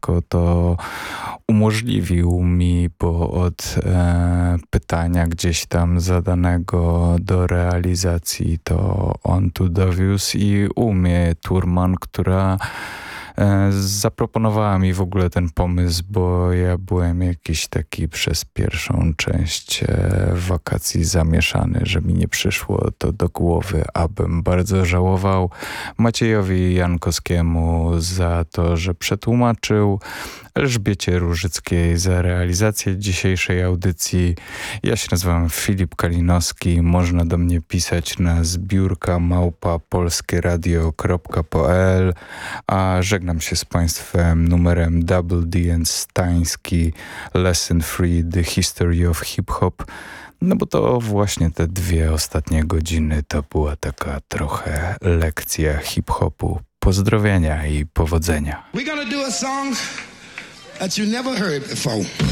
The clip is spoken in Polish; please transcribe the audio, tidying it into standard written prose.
wszystko to umożliwił mi, bo od pytania gdzieś tam zadanego do realizacji to on tu dowiózł i Turman, która zaproponowała mi w ogóle ten pomysł, bo ja byłem jakiś taki przez pierwszą część wakacji zamieszany, że mi nie przyszło to do głowy, abym bardzo żałował Maciejowi Jankowskiemu za to, że przetłumaczył, Elżbiecie Różyckiej za realizację dzisiejszej audycji. Ja się nazywam Filip Kalinowski. Można do mnie pisać na zbiórka@polskieradio.pl, a żegnam się z Państwem numerem Double D and Stański Lesson 3 The History of Hip Hop. No bo to właśnie te 2 ostatnie godziny to była taka trochę lekcja hip-hopu. Pozdrowienia i powodzenia. We're gonna do a song that you never heard before.